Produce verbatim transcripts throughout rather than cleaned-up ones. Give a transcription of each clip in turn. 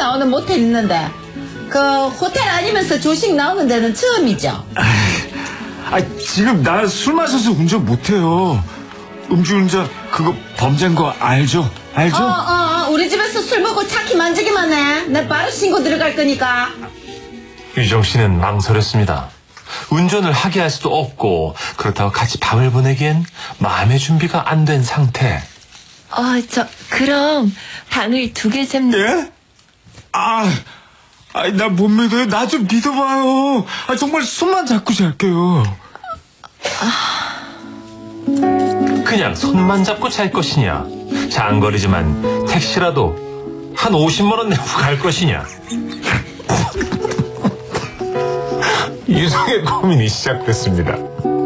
나오는 모텔 있는데 그 호텔 아니면서 조식 나오는 데는 처음이죠? 아, 지금 나 술 마셔서 운전 못해요. 음주운전 그거 범죄인 거 알죠? 알죠? 어, 어, 어, 우리 집에서 술 먹고 차키 만지기만 해. 내 바로 신고 들어갈 거니까. 유정 씨는 망설였습니다. 운전을 하게 할 수도 없고 그렇다고 같이 밤을 보내기엔 마음의 준비가 안 된 상태. 어, 저 그럼 방을 두 개 잡는. 예? 아, 아이, 나 못 믿어요. 나 좀 믿어봐요. 아, 정말 손만 잡고 잘게요. 그냥 손만 잡고 잘 것이냐, 장거리지만 택시라도 한 오십만 원 내고 갈 것이냐. 유정의 고민이 시작됐습니다.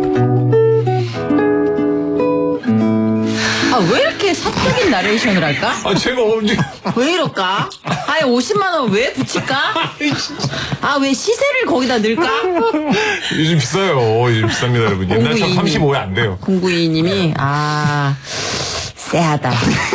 아, 왜 이렇게 사적인 나레이션을 할까? 아, 제가 언제... 왜 이럴까? 아예 오십만 원 왜 붙일까? 아, 왜 시세를 거기다 넣을까? 요즘 비싸요. 요즘 비쌉니다, 여러분. 옛날처럼 삼십오에 안 돼요. 공구이님이 아 쎄하다.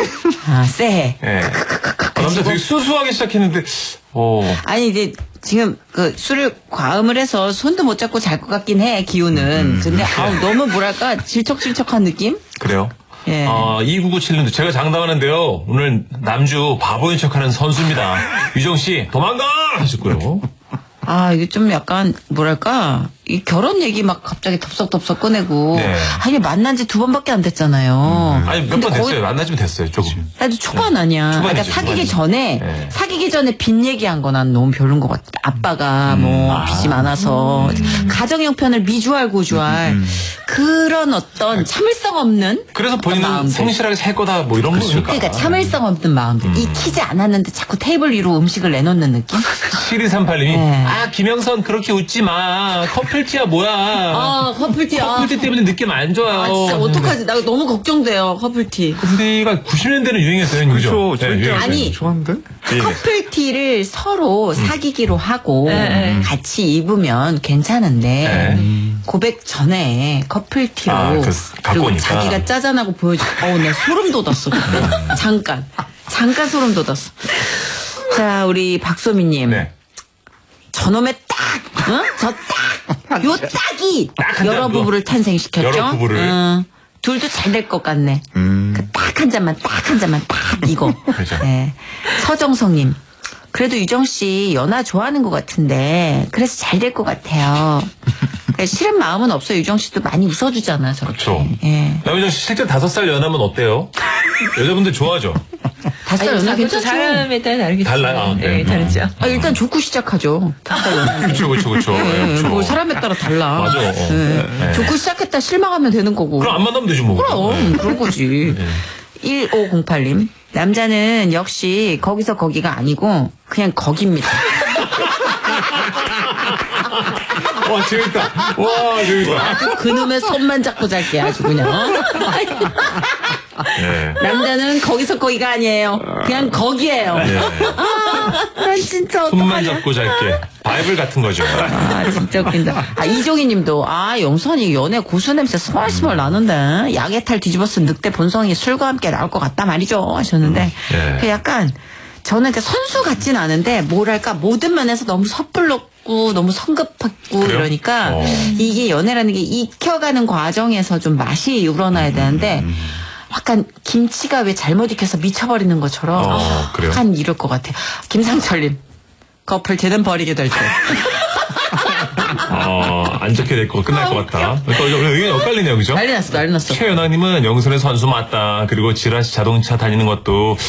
아 쎄해. 예. 아, 남자 되게 수수하게 시작했는데, 어. 아니 이제 지금 그 술을 과음을 해서 손도 못 잡고 잘 것 같긴 해, 기운은. 근데 아우 너무 뭐랄까 질척질척한 느낌? 그래요? 예. 아, 이구구칠 님도 제가 장담하는데요. 오늘 남주 바보인 척하는 선수입니다. 유정 씨 도망가 하셨고요. 아, 이게 좀 약간 뭐랄까 이 결혼 얘기 막 갑자기 덥석덥석 꺼내고. 네. 아니 만난 지 두 번밖에 안 됐잖아요. 음. 아니 몇 번 됐어요. 만나지면 됐어요. 조금. 아주 초반 아니야. 초반이지, 그러니까 사귀기 초반이지. 전에 네. 사귀기 전에 빚 얘기한 거 난 너무 별론 것 같아. 아빠가 뭐 아. 빚이 많아서 음. 가정 형편을 미주알 고주알 음. 그런 어떤 참을성 없는 그래서 어떤 본인은 마음들. 성실하게 살 거다 뭐 이런 거니까. 그러니까 참을성 없는 마음들. 음. 익히지 않았는데 자꾸 테이블 위로 음식을 내놓는 느낌? 칠이삼팔 님이 네. 아 김영선 그렇게 웃지 마. 커플티야 뭐야. 아, 커플티. 아, 커플티 때문에 느낌 안 좋아요. 아, 진짜 어떡하지? 나 너무 걱정돼요, 커플티. 커플티가 구십 년대는 유행했어요. 그렇죠. 그죠? 절대 유행했어요. 아니. 좋아하는데? 예. 커플티를 서로 사귀기로 하고 네. 같이 입으면 괜찮은데 네. 고백 전에 커플티로 아, 그, 갖고 그리고 오니까. 자기가 짜잔하고 보여줘. 어우, 나 소름 돋았어. 그때. 잠깐. 잠깐 소름 돋았어. 자, 우리 박소미님. 네. 저놈의 딱, 응? 저 딱, 요 딱이 딱한 여러 잔, 부부를 탄생시켰죠. 여러 부부를. 응. 둘도 잘 될 것 같네. 음. 그 딱 한 잔만, 딱 한 잔만, 딱 이거. 그죠. 네. 서정성님. 그래도 유정 씨 연하 좋아하는 것 같은데 그래서 잘 될 것 같아요. 그러니까 싫은 마음은 없어요. 유정 씨도 많이 웃어주잖아, 저렇게. 그렇죠. 예. 남유정 씨 실제 다섯 살 연하면 어때요? 여자분들 좋아하죠? 다섯 살 연하 괜찮죠? 사람에 따라 다르겠죠. 달라요? 아, 네. 네, 다르죠. 아, 일단 좋고 시작하죠. 다섯 살 연하. 그렇죠, 그렇죠, 그렇죠. 예, 뭐 사람에 따라 달라. 맞아. 어. 예. 네. 좋고 시작했다 실망하면 되는 거고. 그럼 안 만나면 되죠, 뭐. 그럼 네. 그런 거지. 일오공팔 님. 남자는 역시 거기서 거기가 아니고 그냥 거기입니다. 와, 재밌다. 와, 재밌다. 그놈의 손만 잡고 잘게 아주 그냥. 네. 남자는 거기서 거기가 아니에요. 그냥 거기예요. 네. 아, 난 진짜 손만 어떡하냐. 잡고 잘게. 바이블 같은 거죠. 아, 진짜 웃긴다. 아, 이종희 님도, 아, 영선이 연애 고수 냄새 스멀스멀 나는데, 약의 탈 뒤집어 쓴 늑대 본성이 술과 함께 나올 것 같다 말이죠. 하셨는데, 네. 그 약간, 저는 이제 선수 같진 않은데, 뭐랄까, 모든 면에서 너무 섣불렀고, 너무 성급했고, 그래요? 이러니까, 어. 이게 연애라는 게 익혀가는 과정에서 좀 맛이 우러나야 되는데, 약간 김치가 왜 잘못 익혀서 미쳐버리는 것처럼, 어, 그래요? 약간 이럴 것 같아요. 김상철님, 커플 제는 버리게 될 때. 어, 안 좋게 될 거, 끝날 것 같다. 그러니까 의견이 엇갈리네요, 그죠? 난리 났어, 난리 났어. 최연아님은 영선의 선수 맞다. 그리고 지라시 자동차 다니는 것도